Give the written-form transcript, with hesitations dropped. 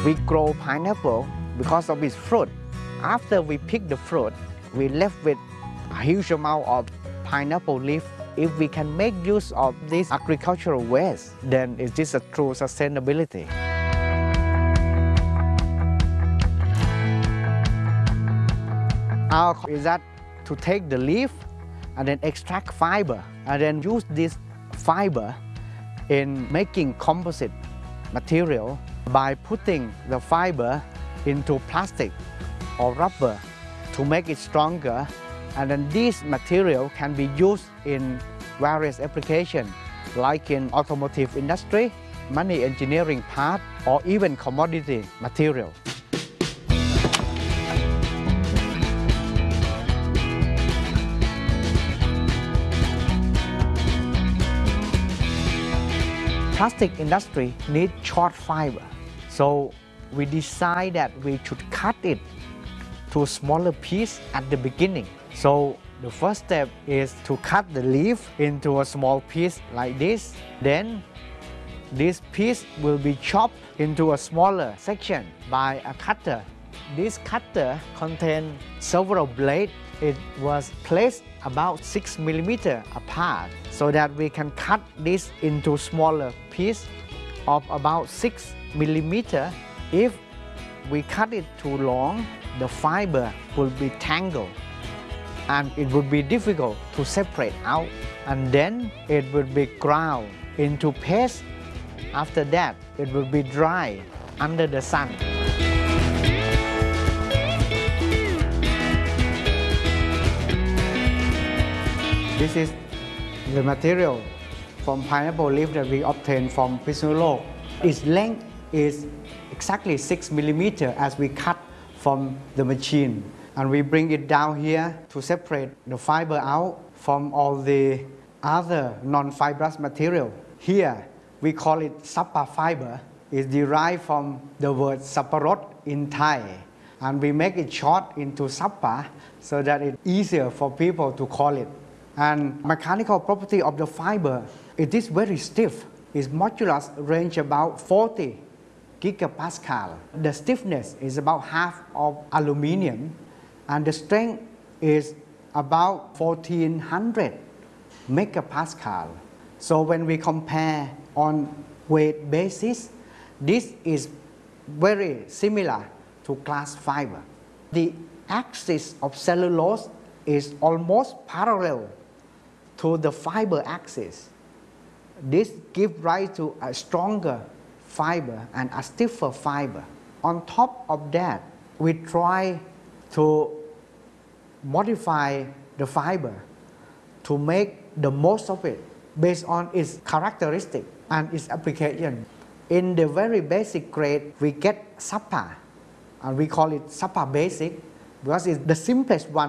We grow pineapple because of its fruit. After we pick the fruit, we left with a huge amount of pineapple leaf. If we can make use of this agricultural waste, then it is a true sustainability. Our is that to take the leaf and then extract fiber and then use this fiber in making composite material by putting the fiber into plastic or rubber to make it stronger, and then this material can be used in various applications like in automotive industry, money engineering part, or even commodity material. Plastic industry needs short fiber, so we decide that we should cut it to a smaller piece at the beginning. So the first step is to cut the leaf into a small piece like this. Then this piece will be chopped into a smaller section by a cutter. This cutter contains several blades. It was placed about 6 millimeters apart so that we can cut this into smaller piece of about 6 millimeters. If we cut it too long, the fiber will be tangled and it would be difficult to separate out, and then it would be ground into paste. After that, it will be dry under the sun. This is the material from pineapple leaf that we obtained from Phitsanulok. Its length is exactly 6 millimeters as we cut from the machine. And we bring it down here to separate the fiber out from all the other non-fibrous material. Here, we call it sappa fiber. It's derived from the word sapparot in Thai. And we make it short into sappa so that it's easier for people to call it. And mechanical property of the fiber, it is very stiff. Its modulus range about 40 gigapascal. The stiffness is about half of aluminum, and the strength is about 1400 megapascal. So when we compare on weight basis, this is very similar to glass fiber. The axis of cellulose is almost parallel to the fiber axis. This gives rise to a stronger fiber and a stiffer fiber. On top of that, we try to modify the fiber to make the most of it based on its characteristic and its application. In the very basic grade, we get sappa, and we call it sappa basic because it's the simplest one